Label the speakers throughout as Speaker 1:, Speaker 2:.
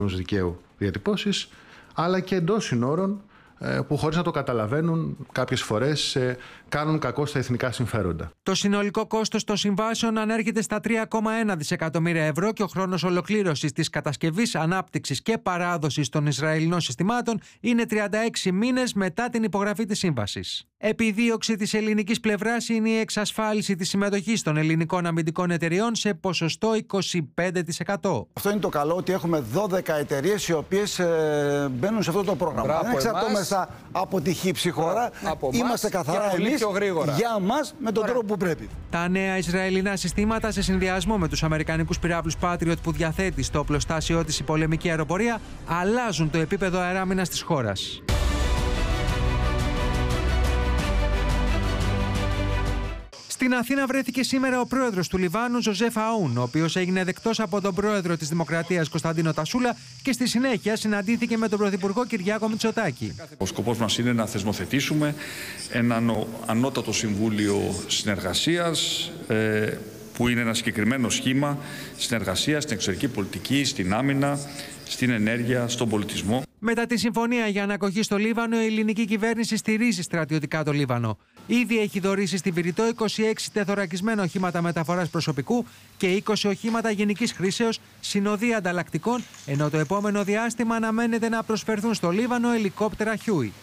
Speaker 1: δικαίου διατυπώσεις, αλλά και εντός συνόρων που χωρίς να το καταλαβαίνουν κάποιες φορές κάνουν κακό στα εθνικά συμφέροντα.
Speaker 2: Το συνολικό κόστος των συμβάσεων ανέρχεται στα 3,1 δισεκατομμύρια ευρώ και ο χρόνος ολοκλήρωσης της κατασκευής, ανάπτυξης και παράδοσης των Ισραηλινών συστημάτων είναι 36 μήνες μετά την υπογραφή της σύμβασης. Επιδίωξη της ελληνικής πλευράς είναι η εξασφάλιση της συμμετοχής των ελληνικών αμυντικών εταιριών σε ποσοστό 25%.
Speaker 3: Αυτό είναι το καλό, ότι έχουμε 12 εταιρείες οι οποίες μπαίνουν σε αυτό το πρόγραμμα. Δεν εξαρτώμεθα από τη χύψη χώρα. Είμαστε καθαρά εμείς για μας με τον τρόπο που πρέπει.
Speaker 2: Τα νέα Ισραηλινά συστήματα, σε συνδυασμό με τους αμερικανικούς πυράβλους Patriot που διαθέτει στο οπλοστάσιό της η πολεμική αεροπορία, αλλάζουν το επίπεδο αεράμυνας της χώρας. Στην Αθήνα βρέθηκε σήμερα ο πρόεδρος του Λιβάνου, Ζωζέφ Αούν, ο οποίος έγινε δεκτός από τον πρόεδρο της Δημοκρατίας, Κωνσταντίνο Τασούλα, και στη συνέχεια συναντήθηκε με τον πρωθυπουργό Κυριάκο Μητσοτάκη.
Speaker 4: Ο σκοπός μας είναι να θεσμοθετήσουμε έναν ανώτατο συμβούλιο συνεργασίας, που είναι ένα συγκεκριμένο σχήμα συνεργασίας στην εξωτερική πολιτική, στην άμυνα, στην ενέργεια, στον πολιτισμό.
Speaker 2: Μετά τη συμφωνία για ανακοχή στο Λίβανο, η ελληνική κυβέρνηση στηρίζει στρατιωτικά το Λίβανο. Ήδη έχει δωρήσει στη Βηρητό 26 τεθωρακισμένα οχήματα μεταφοράς προσωπικού και 20 οχήματα γενικής χρήσεως, συνοδεία ανταλλακτικών, ενώ το επόμενο διάστημα αναμένεται να προσφερθούν στο Λίβανο ελικόπτερα Huey.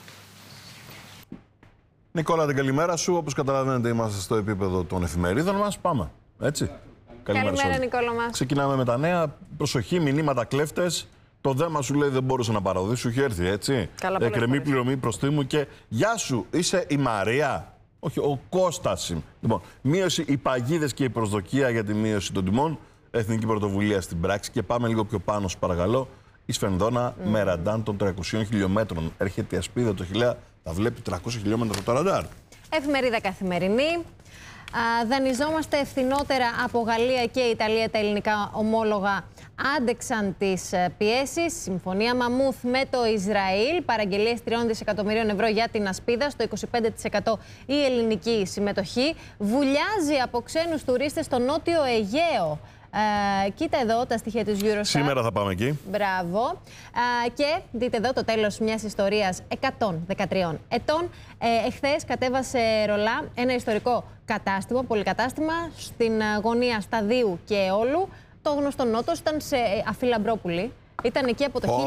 Speaker 5: Νικόλα, την καλημέρα σου. Όπως καταλαβαίνετε, είμαστε στο επίπεδο των εφημερίδων μας. Πάμε. Έτσι.
Speaker 6: Καλημέρα, Νικόλα μας.
Speaker 5: Ξεκινάμε με τα νέα. Προσοχή, μηνύματα κλέφτες. Το δέμα σου λέει δεν μπορούσε να παραδοθεί, σου είχε έρθει, έτσι. Εκκρεμή πληρωμή προστίμου και γεια σου, είσαι η Μαρία. Όχι, ο Κώστας. Λοιπόν, μείωση, οι παγίδες και η προσδοκία για τη μείωση των τιμών. Εθνική πρωτοβουλία στην πράξη. Και πάμε λίγο πιο πάνω, σου παρακαλώ. Η Σφενδόνα με ραντάν των 300 χιλιόμετρων. Έρχεται η ασπίδα το χιλιά, τα βλέπει 300 χιλιόμετρα το ραντάρ. Εφημερίδα
Speaker 6: Καθημερινή. Δανειζόμαστε ευθυνότερα από Γαλλία και Ιταλία. Τα ελληνικά ομόλογα άντεξαν τις πιέσεις. Συμφωνία μαμούθ με το Ισραήλ. Παραγγελίες 3 δισεκατομμυρίων ευρώ για την ασπίδα. Στο 25% η ελληνική συμμετοχή. Βουλιάζει από ξένους τουρίστες στο Νότιο Αιγαίο. Κοίτα εδώ τα στοιχεία της Eurostat.
Speaker 5: Σήμερα θα πάμε εκεί.
Speaker 6: Μπράβο. Και δείτε εδώ το τέλος μιας ιστορίας 113 ετών. Εχθές κατέβασε ρολά ένα ιστορικό κατάστημα, πολυκατάστημα, στην γωνία Σταδίου και Εόλου. Το γνωστό νότος ήταν σε Αφιλαμπρόπουλη. Ήταν εκεί από το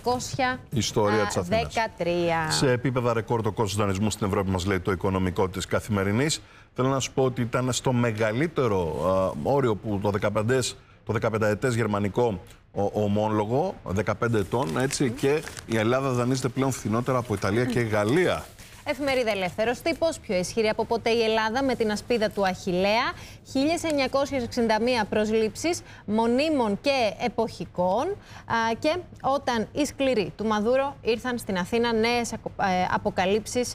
Speaker 6: 1913.
Speaker 5: Σε επίπεδα ρεκόρ το κόστος δανεισμού στην Ευρώπη, μας λέει το οικονομικό της Καθημερινής. Θέλω να σου πω ότι ήταν στο μεγαλύτερο όριο που το 15 ετές γερμανικό ομόλογο, 15 ετών, έτσι, και η Ελλάδα δανείζεται πλέον φθηνότερα από Ιταλία και Γαλλία.
Speaker 6: Εφημερίδα Ελεύθερος Τύπος, πιο ισχυρή από ποτέ η Ελλάδα με την ασπίδα του Αχιλλέα. 1961 προσλήψεις μονίμων και εποχικών. Και όταν οι σκληροί του Μαδούρο ήρθαν στην Αθήνα, νέες αποκαλύψεις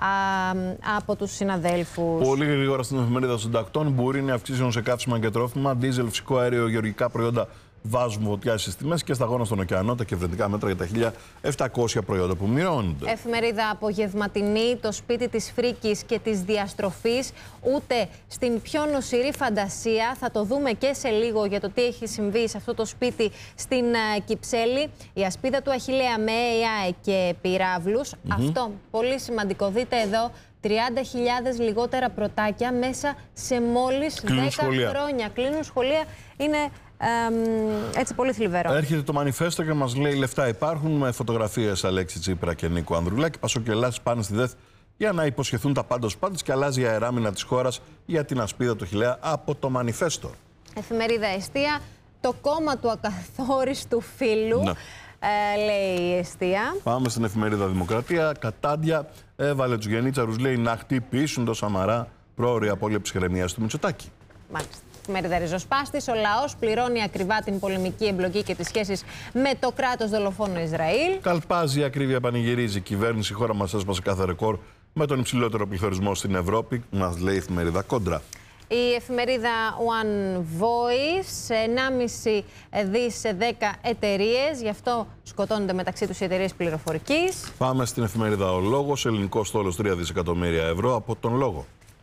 Speaker 6: από τους συναδέλφους.
Speaker 5: Πολύ γρήγορα στην Εφημερίδα Συντακτών. Μπουρίνι αυξήσεων σε καύσιμα και τρόφιμα, δίζελ, φυσικό αέριο, γεωργικά προϊόντα βάζουν φωτιά στις τιμές και σταγόνα στον ωκεανό τα κυβερνητικά μέτρα για τα 1.700 προϊόντα που μειώνονται.
Speaker 6: Εφημερίδα Απογευματινή, το σπίτι της φρίκης και της διαστροφής, ούτε στην πιο νοσηρή φαντασία. Θα το δούμε και σε λίγο για το τι έχει συμβεί σε αυτό το σπίτι στην Κυψέλη. Η ασπίδα του Αχιλλέα με AI και πυράβλους. Αυτό πολύ σημαντικό. Δείτε εδώ. 30.000 λιγότερα πρωτάκια μέσα σε μόλις 10 χρόνια. Κλείνουν σχολεία. Είναι έτσι πολύ θλιβερό.
Speaker 5: Έρχεται το μανιφέστο και μας λέει λεφτά υπάρχουν, με φωτογραφίες Αλέξη Τσίπρα και Νίκο Ανδρουλάκη. Πασοκελάσεις πάνε στη ΔΕΘ για να υποσχεθούν τα πάντα στους πάντες και αλλάζει η αεράμινα της χώρας για την ασπίδα του Αχιλλέα από το μανιφέστο.
Speaker 6: Εφημερίδα Εστία, το κόμμα του ακαθόριστου φύλου. Ναι. Λέει η Εστία.
Speaker 5: Πάμε στην Εφημερίδα Δημοκρατία. Κατάντια έβαλε τους γενίτσαρους, λέει, να χτυπήσουν το Σαμαρά. Πρόωρη απόλυψη ηρεμίας του Μητσοτάκη.
Speaker 6: Μάλιστα. Εφημερίδα Ριζοσπάστης. Ο λαός πληρώνει ακριβά την πολεμική εμπλοκή και τις σχέσεις με το κράτος δολοφόνο Ισραήλ.
Speaker 5: Καλπάζει, η ακρίβεια πανηγυρίζει. Η κυβέρνηση, η χώρα μας έσπασε κάθε ρεκόρ με τον υψηλότερο πληθωρισμό στην Ευρώπη. Μας λέει η Εφημερίδα Κόντρα.
Speaker 6: Η εφημερίδα One Voice, 1,5 δις σε 10 εταιρείες, γι' αυτό σκοτώνονται μεταξύ τους οι εταιρείες πληροφορικής.
Speaker 5: Πάμε στην εφημερίδα Ο Λόγος, ελληνικός στόλος 3 δισεκατομμύρια ευρώ από τον Λόγο.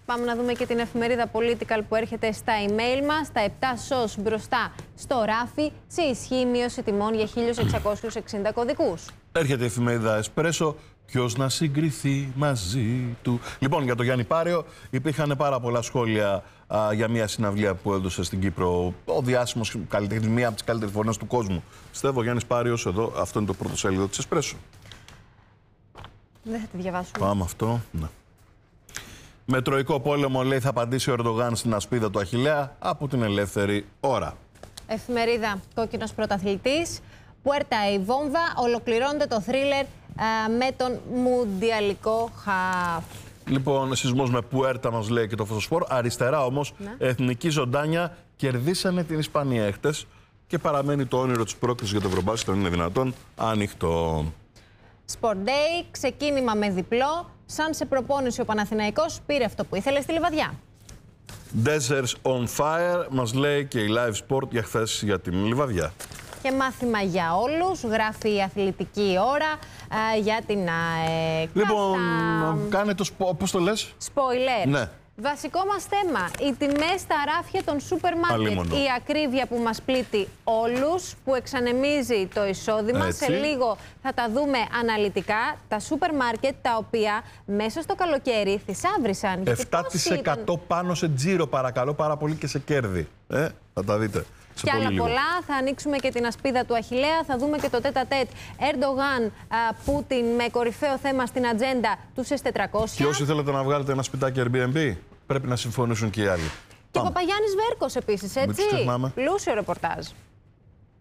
Speaker 6: Πάμε να δούμε και την εφημερίδα Political που έρχεται στα email μας. Τα 7 σως μπροστά στο ράφι, σε ισχύ μείωση τιμών για 1.660 κωδικούς.
Speaker 5: Έρχεται η εφημερίδα Espresso. Ποιος να συγκριθεί μαζί του. Λοιπόν, για το Γιάννη Πάριο υπήρχαν πάρα πολλά σχόλια για μια συναυλία που έδωσε στην Κύπρο ο διάσημος καλλιτέχνης, μία από τις καλύτερες φωνές του κόσμου. Πιστεύω ο Γιάννης Πάριος εδώ, αυτό είναι το πρώτο σέλιδο της Espresso.
Speaker 6: Δεν θα τη διαβάσουμε.
Speaker 5: Πάμε αυτό, ναι. Με τροϊκό πόλεμο, λέει, θα απαντήσει ο Ερντογάν στην ασπίδα του Αχιλλέα από την Ελεύθερη Ώρα.
Speaker 6: Εφημερίδα Κόκκινος Πρωταθλητής. Πουέρτα η βόμβα. Ολοκληρώνεται το θρίλερ με τον μουντιαλικό χαφ.
Speaker 5: Λοιπόν, σεισμός με Πουέρτα μας λέει και το Φωτοσπορ. Αριστερά όμως, εθνική ζωντάνια κερδίσανε την Ισπανία χτες και παραμένει το όνειρο της πρόκλησης για το Ευρωμπάσκετ, αν είναι δυνατόν, ανοιχτό.
Speaker 6: Sport Day, ξεκίνημα με διπλό. Σαν σε προπόνηση ο Παναθηναϊκός πήρε αυτό που ήθελε στη Λιβαδιά.
Speaker 5: Deserts on fire, μας λέει και η Live Sport για χθες για την Λιβαδιά.
Speaker 6: Και μάθημα για όλους, γράφει η Αθλητική Ώρα για την ΑΕΚ.
Speaker 5: Λοιπόν, κάνε το πώς το λες?
Speaker 6: Spoiler.
Speaker 5: Ναι.
Speaker 6: Βασικό μας θέμα, οι τιμές στα ράφια των σούπερ μάρκετ. Η ακρίβεια που μας πλήττει όλους, που εξανεμίζει το εισόδημα.
Speaker 5: Έτσι.
Speaker 6: Σε λίγο θα τα δούμε αναλυτικά. Τα σούπερ μάρκετ τα οποία μέσα στο καλοκαίρι θησάβρισαν.
Speaker 5: 7% πάνω σε τζίρο, παρακαλώ, πάρα πολύ, και σε κέρδη. Θα τα δείτε.
Speaker 6: Και άλλα πολλά. Θα ανοίξουμε και την ασπίδα του Αχιλλέα. Θα δούμε και το τέτα-τέτ Ερντογάν Πούτιν με κορυφαίο θέμα στην ατζέντα του S400.
Speaker 5: Και όσοι θέλετε να βγάλετε ένα σπιτάκι Airbnb, πρέπει να συμφωνήσουν και οι άλλοι.
Speaker 6: Και Παπαγιάννης Βέρκος επίσης, έτσι.
Speaker 5: Μην τους ξεχνάμε.
Speaker 6: Πλούσιο ρεπορτάζ.